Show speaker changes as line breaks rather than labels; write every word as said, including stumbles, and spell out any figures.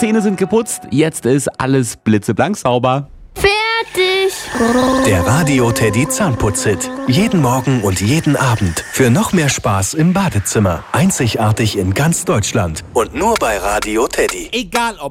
Zähne sind geputzt, jetzt ist alles blitzeblank sauber.
Fertig!
Der Radio Teddy Zahnputz-Hit. Jeden Morgen und jeden Abend. Für noch mehr Spaß im Badezimmer. Einzigartig in ganz Deutschland. Und nur bei Radio Teddy.
Egal ob